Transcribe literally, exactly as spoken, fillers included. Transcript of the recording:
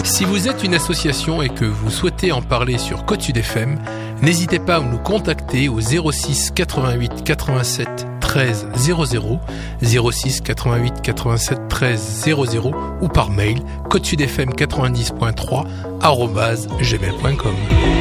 Si vous êtes une association et que vous souhaitez en parler sur Côte Sud F M, n'hésitez pas à nous contacter au zéro six quatre-vingt-huit quatre-vingt-sept treize zéro zéro, zéro six quatre-vingt-huit quatre-vingt-sept treize zéro zéro ou par mail côte sud f m quatre-vingt-dix point trois arobase gmail point com.